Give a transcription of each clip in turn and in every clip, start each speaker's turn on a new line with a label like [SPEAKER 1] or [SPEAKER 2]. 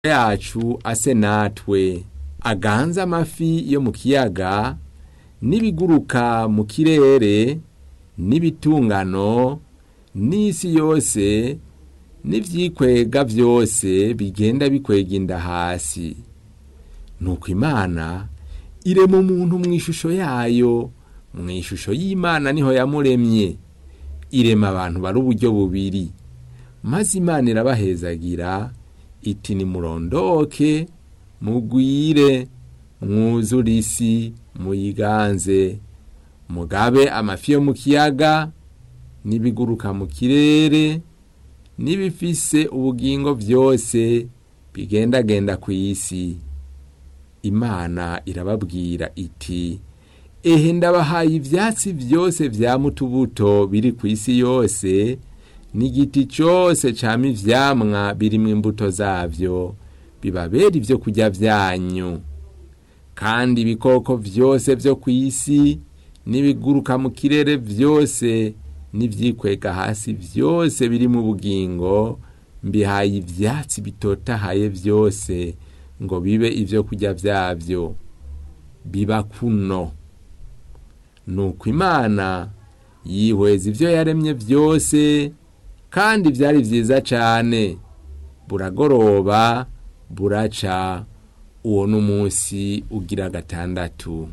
[SPEAKER 1] yacu ase natwe, aganze amafi yo mu kiyaga n'ibiguruka mu kirere n'ibitungano n'isi yose n'ivyikwega vyose bigenda bikwega inda hasi. Nuko Imana irema umuntu mw'ishusho yayo, mw'ishusho y'Imana niho yamuremye, irema abantu bari uburyo bubiri, maze Imana irabahezagira iti nimurondoke mugwire mwuzure isi muyiganze, mugabe amafi yo mu kiyaga n'ibiguruka mu kirere n'ibifise ubugingo vyose bigendagenda kw'isi. Imana irababwira iti ehe ndabahaye ivyatsi vyose vyama utubuto biri kw'isi yose n'igiti cose cama ivyamwa birimwo imbuto zavyo, bibabera ivyo kurya vyanyu. Kandi ibikoko vyose vyo kw'isi n'ibiguruka mu kirere vyose n'ivyikwega hasi vyose biri mu bugingo mbihaye ivyatsi bitotahaye vyose ngo bibe ivyo kurya vyavyo. Biba kuno. Nuko Imana yihweza ivyo yaremye vyose, kandi vyari vyiza cane. Buragoroba buraca, uwo n'umunsi ugira gatandatu.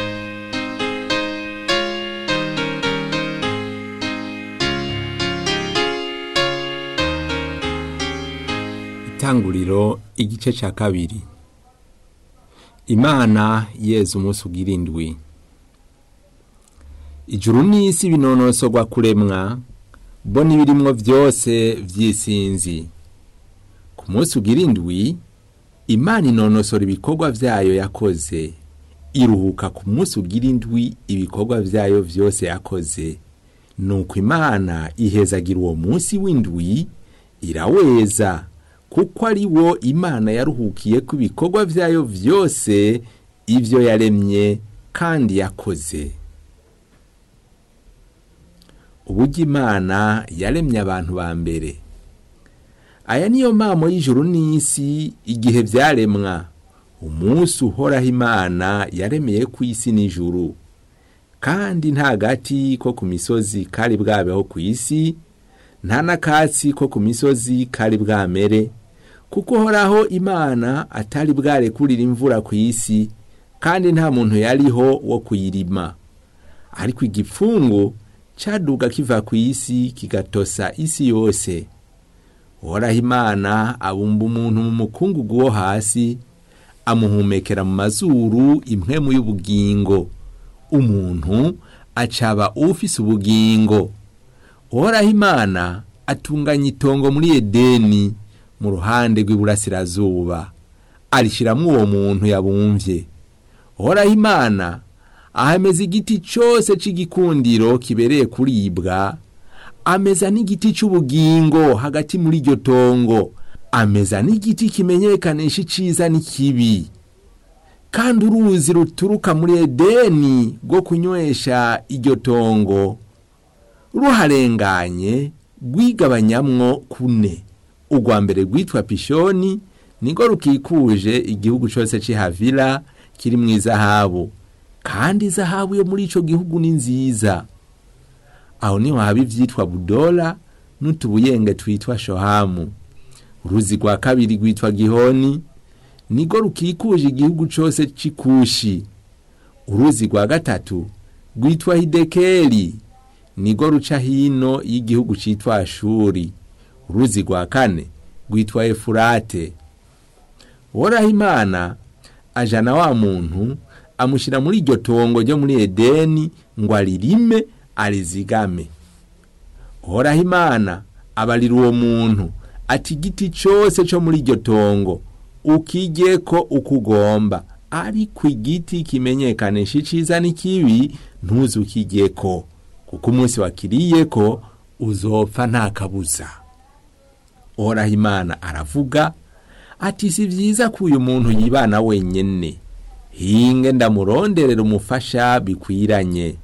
[SPEAKER 1] Itanguriro igice ca kabiri. Imana yeza umunsi ugira indwi. Ijuru n'isi binonosorwa kuremwa, bo n'ibirimwo vyose vy'isinzi. Ku munsi ugira indwi, Imana inonosora ibikorwa vyayo yakoze, iruhuka ku munsi ugira indwi ibikorwa vyayo vyose yakoze. Nuko Imana ihezagira uwo munsi w'indwi, iraweza, kuko ari wo Imana yaruhukiye ku ibikorwa vyayo vyose ivyo yaremye kandi yakoze. Uburyo Imana yaremye abantu ba mbere. Aya niyo mamo y'ijuru n'isi igihe vyaremwa. Umunsi uhoraho Imana yaremeye ku isi n'ijuru. Kandi nta gati ko ku misozi kari bwabeho ku isi, nta n'akatsi ko ku misozi kari bwamere, kuko uhoraho Imana atari bwarekurira imvura ku isi, kandi nta muntu yariho wo kuyirima. Ariko igipfungu caduga kiva ku isi kigatosa isi yose. Uhoraho Imana abumba umuntu mu mukungugu wo hasi, amuhumekera mu mazuru impwemu y'ubugingo. Umuntu acaba ufise ubugingo. Uhoraho Imana atunganya itongo muri Edeni mu ruhande rw'iburasirazuba, arishiramwo uwo muntu yabumvye. Uhoraho Imana ahameza igiti cose c'igikundiro kibereye kuribwa, ameza n'igiti c'ubugingo hagati muri iryo tongo, ameza n'igiti kimenyekanisha iciza n'ikibi. Kandi uruzi ruturuka muri Edeni rwo kunywesha iryo tongo, ruharenganye rwigabanyamwo kune. Urwa mbere rwitwa Pishoni, nirwo rukikuje igihugu cose c'i Havila kiri mw'izahabu, kandi izahabu yo muri ico gihugu ni nziza. Aho niho haba ivyitwa Budola n'utubuyenge twitwa Shohamu. Uruzi rwa kabiri rwitwa Gihoni, nirwo rukikuje igihugu cose c'Ikushi. Uruzi rwa gatatu rwitwa Hidekeli, nirwo ruca hino y'igihugu citwa Ashuri. Uruzi rwa kane rwitwa Efurate. Uhoraho Imana ajana wa muntu amushira muri iryo tongo ryo muri Edeni ngo aririme arizigame. Uhoraho Imana abarira uwo muntu ati igiti cose co muri iryo tongo ukijyeko ukugomba, ariko igiti kimenyekanisha iciza n'ikibi ntuzukijyeko, kuko umunsi wakiriyeko uzopfa nta kabuza. Uhoraho Imana aravuga ati si vyiza ko uyu muntu yibana wenyene, hinge ndamuronderera umufasha bikwiranye.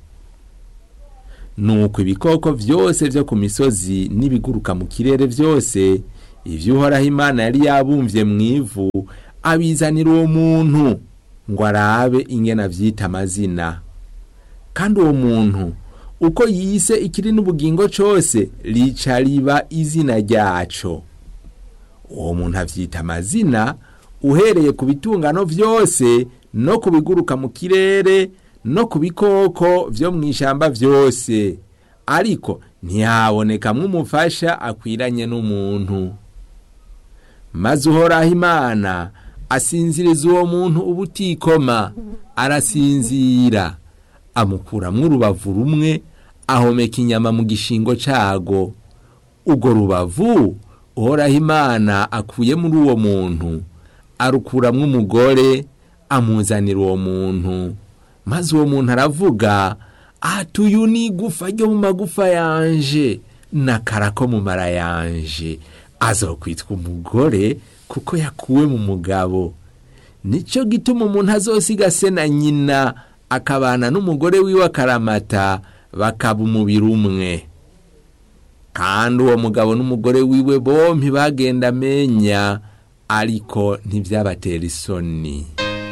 [SPEAKER 1] Nuko ibikoko vyose vyo ku misozi n'ibiguruka mu kirere vyose ivyo Uhoraho Imana yari yabumvye mw'ivu abizanira uwo muntu ngo arabe ingene avyita amazina. Kandi uwo muntu uko yise ikiri n'ubugingo cose rica riba izina ryaco. Uwo muntu avyita amazina uhereye ku bitungano vyose no ku biguruka mu kirere no ku bikoko vyo mw'ishamba vyose, ariko ntihabonekamwo umufasha akwiranye n'umuntu. Maze Uhoraho Imana asinziriza uwo muntu ubutikoma, arasinzira, amukuramwo urubavu rumwe, ahomeka inyama mu gishingo cago. Urwo rubavu Uhoraho Imana akuye muri uwo muntu arukuramwo umugore, amuzanira uwo muntu. Maze uwo muntu aravuga ati uyu ni igufa ryo mu magufa yanje n'akara ko mu mara yanje, azokwitwa umugore kuko yakuwe mu mugabo. Nico gituma umuntu azosiga se na nyina akabana n'umugore wiwe akaramata, bakaba umubiri umwe. Kandi uwo mugabo n'umugore wiwe bompi bagenda amenya, ariko ntivyabatera isoni.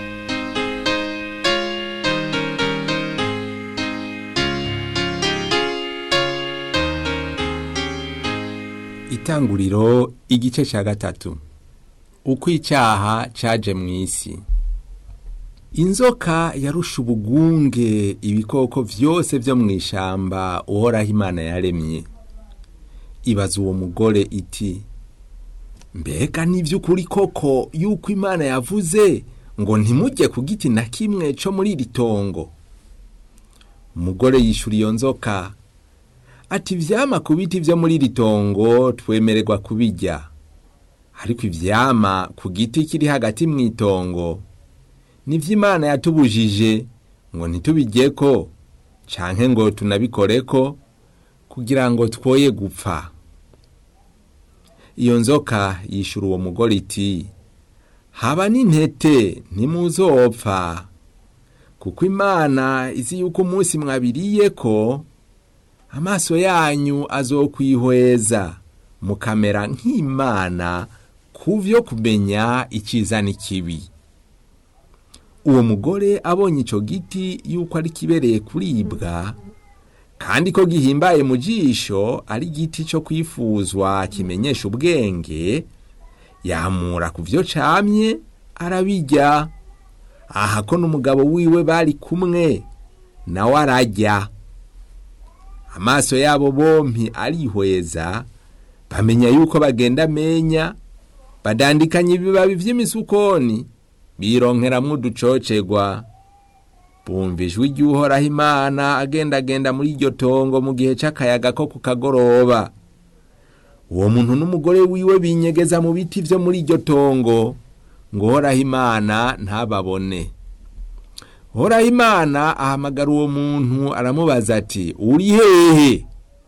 [SPEAKER 1] Itanguriro igice ca 3. Uko icyaha caje mw'isi. Inzoka yarusha ubugunge ibikoko vyose vyo mw'ishamba Uhoraho Imana yaremye. Ibaza uwo mugore iti, mbega n'ivy'ukuri koko yuko Imana yavuze ngo ntimurye ku giti na kimwe co muri iri tongo? Umugore yishura iyo nzoka ati, ivyama ku biti vyo muri iri tongo twemererwa kubirya, ariko ivyama ku giti kiri hagati mw'itongo nivyo Imana yatubujije ngo ntitubiryeko canke ngo tunabikoreko kugira ngo twoye gupfa. Iyo nzoka yishura uwo mugore iti, haba n'intete ntimuzopfa, kuko Imana izi yuko umunsi mwabiriyeko amaso yanyu azokwihweza, mukamera nk'Imana kuvyo kumenya iciza n'ikibi. Uwo mugore abonye ico giti yuko ari kibereye kuribwa, kandi ko gihimbaye mu jisho, ari igiti co kwifuzwa kimenyesha ubwenge, yamura ku vyo camye arabirya. Aha ko n'umugabo wiwe bari kumwe nawe ararya. Amaso yabo bompi arihweza, bamenya yuko bagenda amenya, badandikanya ibibabi vy'imisukoni, bironkeramwo uducocegwa. Bumva ijwi ry'Uhoraho Imana agendagenda muri iryo tongo mu gihe c'akayaga ko ku kagoroba. Uwo muntu n'umugore wiwe binyegeza mu biti vyo muri iryo tongo, ngo Uhoraho Imana ntababone. Uhoraho Imana ahamagara uwo muntu aramubaza ati, uri hehe?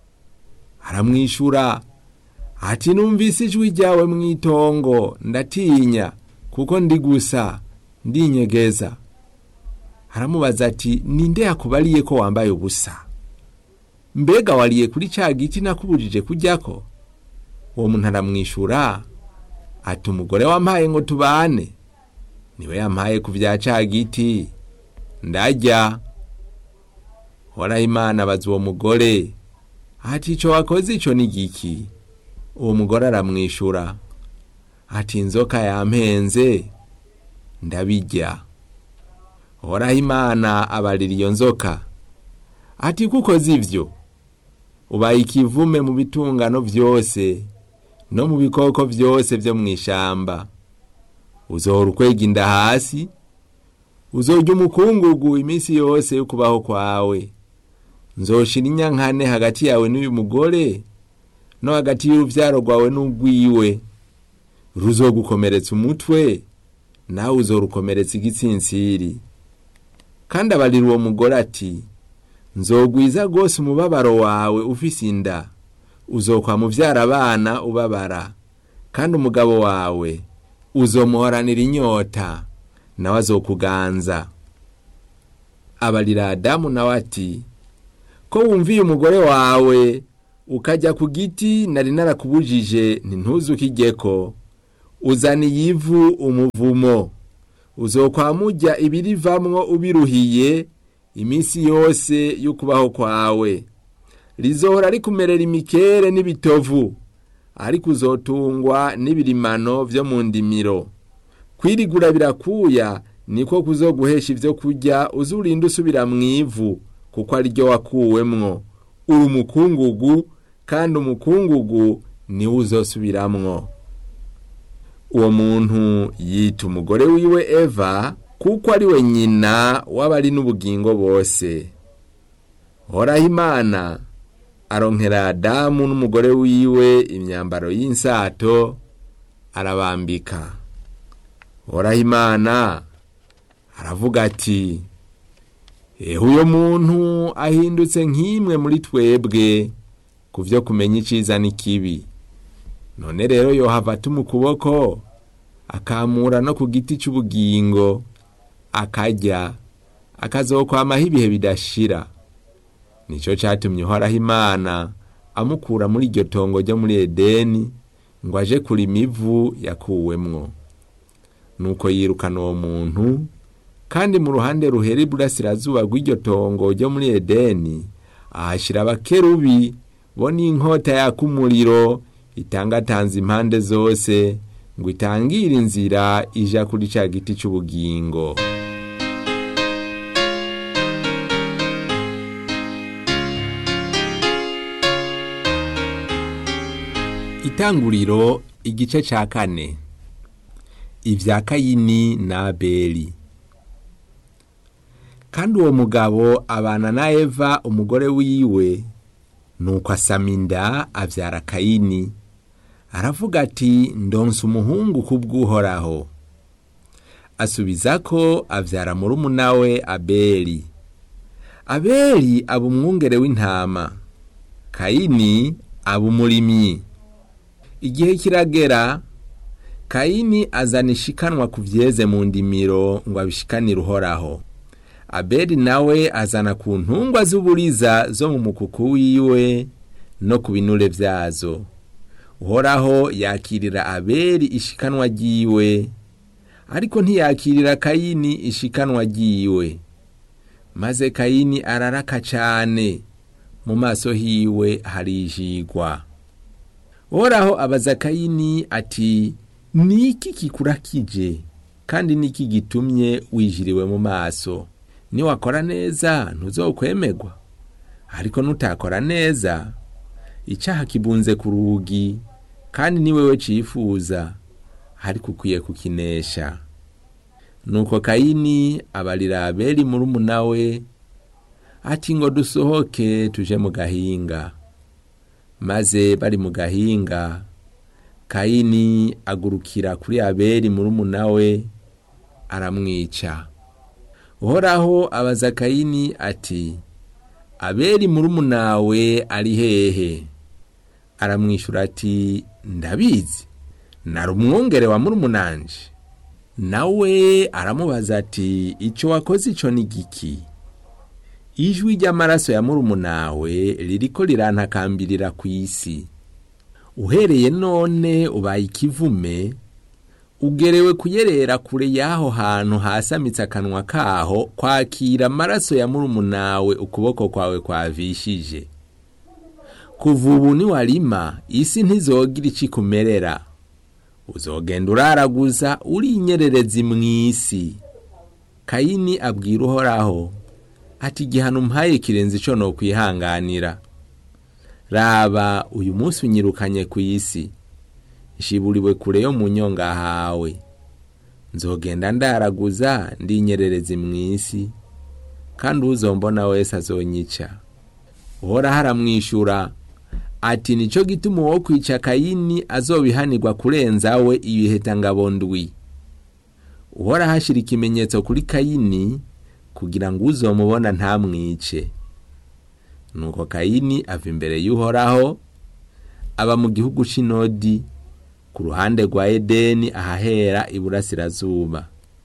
[SPEAKER 1] Aramwishura ati, numvise ijwi ryawe mw'itongo, ndatinya kuko ndi gusa ndinyegeza. Aramubaza ati, ninde yakubariye ko wambaye ubusa? Mbega wariye kuri ca giti nakubujije kuryako? Uwo muntu aramwishura ati, umugore wampaye ngo tubane niwe yampaye ku vya ca giti ndarya. Uhoraho Imana abaza uwo mugore ati, ico wakoze ico ni giki? Uwo mugore aramwishura ati, inzoka yampenze ndabirya. Uhoraho Imana abarira iyo nzoka ati, kuko zivyo ubaye ikivume mu bitungano vyose no mu bikoko vyose vyo mw'ishamba. Uzohora ukwega inda hasi, uzorya umukungugu iminsi yose yo kubaho kwawe. Nzoshira inyankane hagati yawe n'uyu mugore, no hagati y'uruvyaro rwawe n'urwiwe. Ruzogukomeretsa umutwe, nawe uzorukomeretsa igitsinsiri. Kandi abarira uwo mugore ati, nzogwiza gose umubabaro wawe ufise inda, uzokwa muvyara abana ubabara, kandi umugabo wawe uzomuhoranira inyota, nawe azokuganza. Abarira Adamu nawe ati, ko wumviye umugore wawe ukajya ku giti nari narakubujije ntuzukijyeko, uzaniye ivu umuvumo, uzokwamurya ibirivamwo ubiruhiye iminsi yose y'ukubaho kwawe, rizohora rikumerera imikere n'ibitovu, ariko uzotungwa n'ibirimano vyo mu ndimiro. Kwirigura birakuya niko kuzoguhesha ivyo kurya, uzurinda usubira mw'ivu, kuko ari ryo wakuwemwo. Uri umukungugu, kandi umukungugu niwe uzosubiramwo. Uwo muntu yita umugore wiwe Eva, kuko ari we nyina w'abari n'ubugingo bose. Horaho Imana aronkera Adamu n'umugore wiwe imyambaro y'insato, arabambika. Horaho Imana aravuga ati, uyo muntu ahindutse nk'imwe muri twebwe ku vyo kumenya iciza n'ikibi. None rero yohava atuma ukuboko akamura no ku giti c'ubugingo, akarya, akazokwamaho ibihe bidashira. Nico catumye Uhoraho Imana amukura muri iryo tongo ryo muri Edeni ngo aje kurima ivu yakuwemwo. Nuko yirukana uwo muntu, kandi mu ruhande ruhera iburasirazuba rw'iryo tongo ryo muri Edeni ahashira abakerubi bo n'inkota yaka umuriro itangatanze impande zose, ngo itangire inzira ija kuri ca giti c'ubugingo. Itanguriro igice ca 4. Ivya Kayini na Abeli. Kandi uwo mugabo abana na Eva umugore wiwe, nuko asama inda avyara Kayini. Aravuga ati, ndonse umuhungu kubw'Uhoraho. Asubizako avyara murumuna we Abeli. Abeli aba umwungere w'intama, Kayini aba umurimyi. Igihe kiragera, Kayini azana ishikanwa ku vyeze mu ndimiro ngo abishikanire Uhoraho. Abeli nawe azana ku ntungwa z'uburiza zo mu mukuku wiwe no ku binure vyazo. Uhoraho yakirira Abeli ishikanwa ryiwe, ariko ntiyakirira Kayini ishikanwa ryiwe. Maze Kayini araraka cane, mu maso hiwe harijigwa. Uhoraho abaza Kayini ati, niki kikurakije, kandi niki gitumye wijiriwe mu maso? Niwakora neza ntuzokwemerwa, ariko nutakora neza icaha kibunze ku rugi, kandi ni wewe cifuza, ariko ukwiye kukinesha. Nuko Kayini abarira Abeli murumuna we ati, ngo dusohoke tuje mu gahinga. Maze bari mu gahinga, Kayini agurukira kuri Abeli murumuna we aramwica. Uhoraho abaza Kayini ati, Abeli murumuna we ari hehe? Aramwishura ati, ndabizi, nari umwungere wa murumunanje. Nawe aramubaza ati, ico wakoze ico ni giki? Ijwi ry'amaraso ya murumunawe ririko rirantakambirira kw'isi. Uhereye none ubaye ikivume, ugerewe kuyerera kure y'aho hantu hasamitse akanwa kaho kwakira amaraso ya murumunawe ukuboko kwawe kwavishije. Kuva ubu niwarima, isi ntizogira icikumerera. Uzogenda uraraguza uri inyererezi mw'isi. Kayini abwira Uhoraho ati, igihano umpaye kirenze ico nokwihanganira. Raba, uyu munsi unyirukanye kw'isi, nshiburiwe kure yo mu nyonga hawe. Nzogenda ndaraguza ndi inyererezi mw'isi, kandi uzombona wese azonyica. Uhoraho aramwishura ati, nico gituma uwo kwica Kayini azobihanirwa kurenza we ibihetangabo ndwi. Uhoraho ashira ikimenyetso kuri Kayini kugira ngo uzomubona ntamwice. Nuko Kayini ava imbere y'Uhoraho, aba mu gihugu c'Inodi ku ruhande rwa Edeni ahahera iburasirazuba.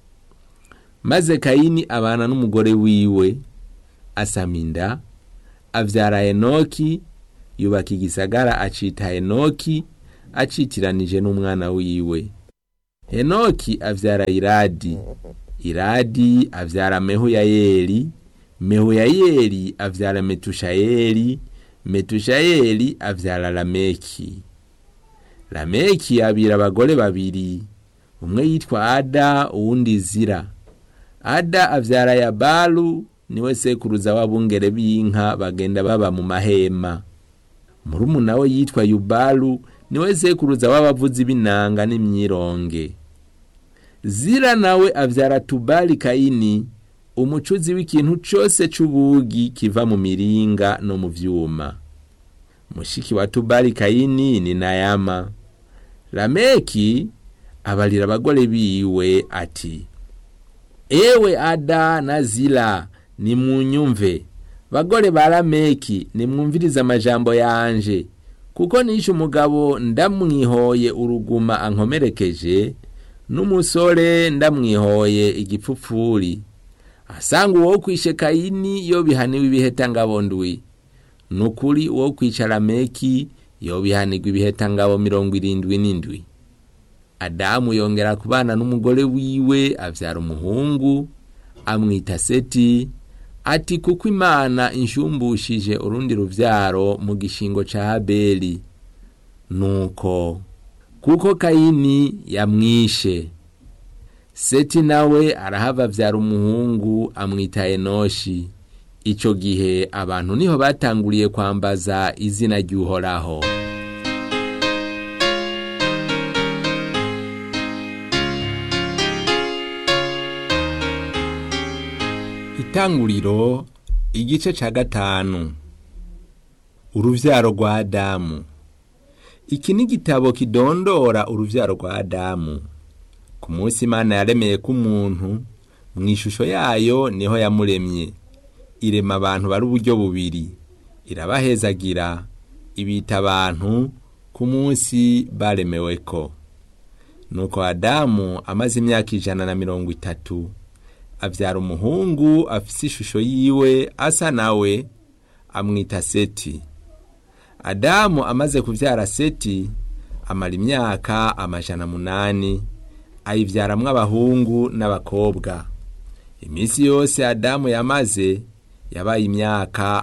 [SPEAKER 1] Maze Kayini abana n'umugore wiwe, asama inda, avyara Enoki, yubaka igisagara acita Henoki, acitiranije n'umwana wiwe. Henoki avyara Iradi, Iradi avyara Mehuyayeli, Mehuyayeli avyara Metushayeli, Metushayeli avyara Lameki. Lameki abira abagore babiri, umwe yitwa Ada uwundi Zira. Ada avyara Yabalu, niwe sekuruza w'abungere b'inka bagenda baba mu mahema. Murumuna we yitwa Yubalu, niwe sekuruza w'abavuzi b'inanga n'imyironge. Zira nawe avyara Tubali Kayini, umucuzi w'ikintu cose c'ubugi kiva mu miringa no mu vyuma. Mushiki wa Tubali Kayini ni Nayama. Lameki abalira abagore biwe ati: ewe Ada na Zila, nimunyumve. Bagore ba Lameki, nimwumviriza amajambo yanje, kuko nishe umugabo ndamwihoye uruguma ankomerekeje, n'umusore ndamwihoye igipfupfuri. Asanga uwo kwishe Kayini yo bihaniwe ibihetangabo ndwi, nukuri uwo kwica Lameki yo bihanirwa ibihetangabo 77. Adamu yongera kubana n'umugore wiwe avyara umuhungu amwita Seti, ati kuko Imana inshumbushije urundi ruvyaro mu gishingo ca Habeli. Nuko kuko Kayini yamwishe, Seti nawe arahava avyara umuhungu amwita Enoshi. Ico gihe abantu niho batanguriye kwambaza izina ry'Uhoraho. Itanguriro igice ca 5. Uruvyaro rwa Adamu. Iki ni igitabo kidondora uruvyaro rwa Adamu. Ku munsi Imana yaremeye ku muntu, mu ishusho yayo niho yamuremye. Irema abantu bari uburyo bubiri, irabahezagira, ibita abantu ku munsi baremeweko. Nuko Adamu amaze imyaka 130, avyara umuhungu afise ishusho yiwe asa nawe, amwita Seti. Adamu amaze kuvyara Seti, amara imyaka 800, ayivyaramwo abahungu n'abakobwa. Imisi yose Adamu yamaze yabaye imyaka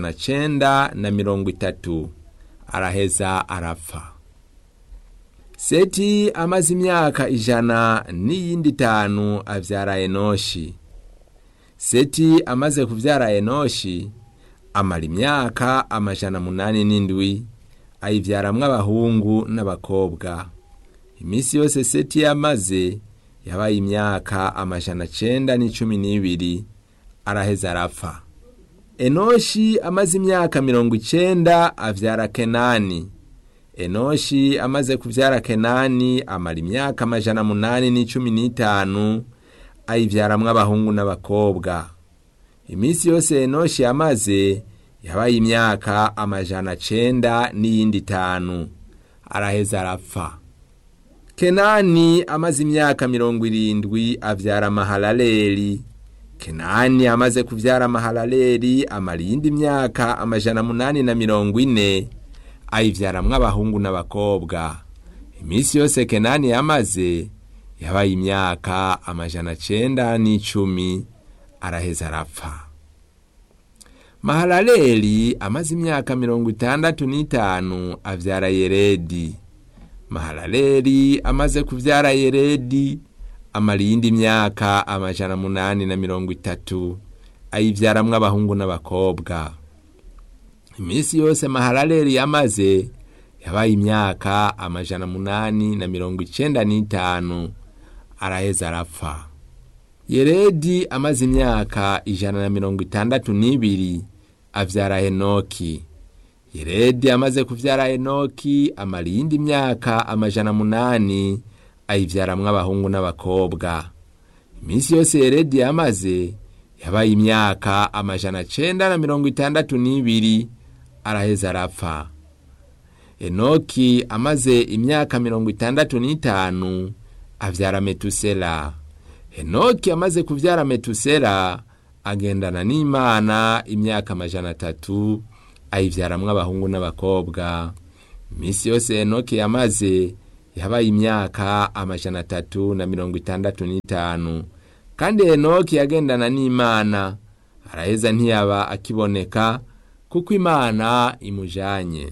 [SPEAKER 1] 930, araheza arapfa. Seti amaze imyaka 105 avyara Enoshi. Seti amaze kuvyara Enoshi, amara imyaka 807, ayivyaramwo abahungu n'abakobwa. Imisi yose Seti yamaze yabaye imyaka 912, araheza arapfa. Enoshi amaze imyaka 90 avyara Kenani. Enoshi amaze kuvyara Kenani, amara imyaka 815, ayivyaramwo abahungu n'abakobwa. Imisi yose Enoshi yamaze yabaye imyaka 905, araheza arapfa. Kenani amaze imyaka 70 avyara Mahalaleli. Kenani amaze kuvyara Mahalaleli, amara iyindi myaka 840, ayivyaramwo abahungu n'abakobwa. Imisi yose Kenani yamaze yabaye imyaka 910, araheza arapfa. Mahalaleli amaze imyaka 65 avyara Yeredi. Mahalaleli amaze kuvyara Yeredi, amara iyindi myaka 830, ayivyaramwo abahungu n'abakobwa. Imisi yose Mahalaleli yamaze yabaye imyaka 895, araheza arapfa. Yeredi amaze imyaka 162, avyara Henoki. Yeredi amaze kuvyara Henoki, amara iyindi myaka 800, ayivyaramwo abahungu n'abakobwa. Imisi yose Yeredi yamaze yabaye imyaka 962, araheza arapfa. Henoki amaze imyaka 65, avyara Metusela. Henoki amaze kuvyara Metusela, agendana n'Imana imyaka 300, ayivyaramwo abahungu n'abakobwa. Imisi yose Henoki yamaze yabaye imyaka 365, kandi Henoki yagendana n'Imana, araheza ntiyaba akiboneka kuko Imana imujanye.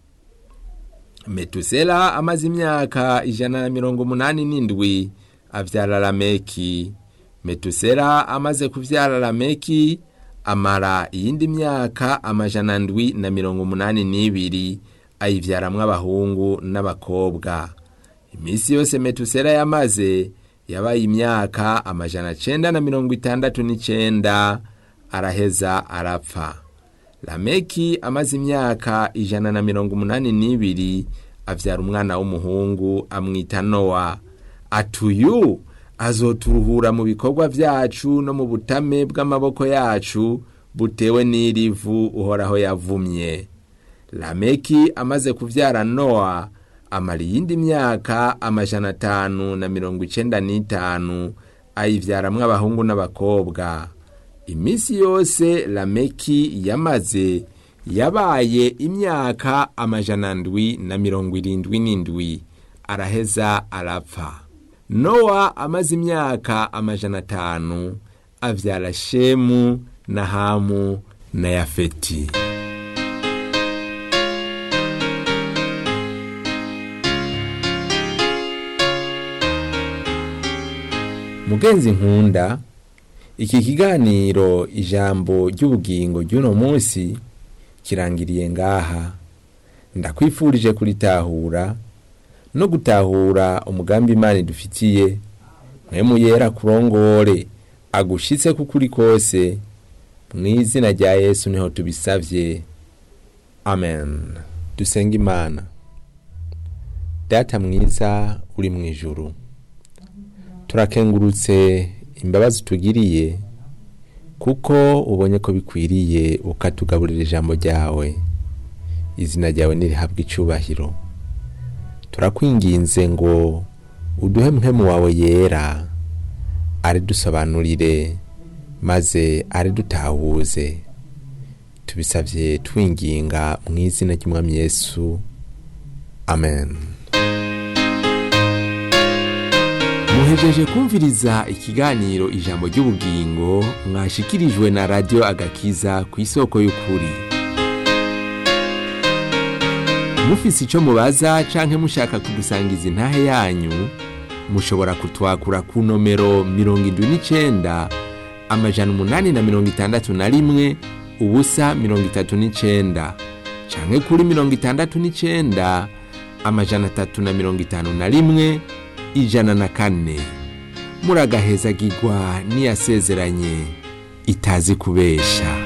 [SPEAKER 1] Metusela amaze imyaka 187 avyara Lameki. Metusela amaze kuvyara Lameki amara iyindi myaka 782 ayivyaramwo abahungu n'abakobwa. Imisi yose Metusela yamaze yabaye imyaka 969, araheza arapfa. Lameki amaze imyaka 182 avyara umwana w'umuhungu amwita Nowa. Atuyu azoturuhura mu bikorwa vyacu no mu butame bw'amaboko yacu butewe n'irivu Uhoraho yavumye. Lameki amaze kuvyara Nowa amara iyindi myaka 595 ayivyaramwo abahungu n'abakobwa. Imisi yose Lameki yamaze yabaye imyaka 777, araheza arapfa. Nowa amaze imyaka 500 avyara Shemu na Hamu na Yafeti. Mugenzi nkunda, iki kiganiro ijambo ry'ubugingo ry'uno munsi kirangiriye ngaha. Ndakwifurije kuritahura no gutahura umugambi Imana idufitiye. Mpwemu Yera kurongore agushitse kukuri kose, mw'izina rya Yesu niho tubisavye, amen. Dusenga Imana. Data mwiza uri mu ijuru, turakengurutse imbabazi tugiriye kuko ubonye ko bikwiriye ukatugaburira ijambo ryawe. Izina ryawe nirihabwe icubahiro. Turakwinginze ngo uduhe mpwemu wawe Yera ari dusobanurire maze ari dutahuze. Tubisavye twinginga mu izina ry'Umwami Yesu, amen. Muhejeje kumviriza ikiganiro ijambo ry'ubugingo mwashikirijwe na Radio Agakiza ku isoko y'ukuri. Mufise ico mubaza canke mushaka kudusangiza intahe yanyu, mushobora kutwakura ku nomero 79 861 039 canke kuri 69 351 104. Muragahezagirwa niyasezeranye itazi kubesha.